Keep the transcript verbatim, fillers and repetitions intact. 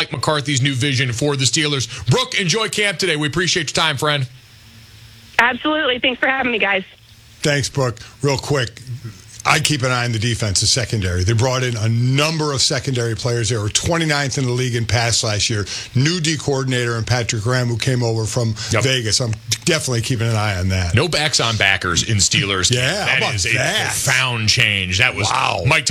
Mike McCarthy's new vision for the Steelers. Brooke, enjoy camp today. We appreciate your time, friend. Absolutely. Thanks for having me, guys. Thanks, Brooke. Real quick, I keep an eye on the defense, the secondary. They brought in a number of secondary players. They were twenty-ninth in the league in pass last year. New D coordinator and Patrick Graham, who came over from yep. Vegas. I'm definitely keeping an eye on that. No backs on backers in Steelers. Yeah, that how about is that? A profound change. That was wow. Mike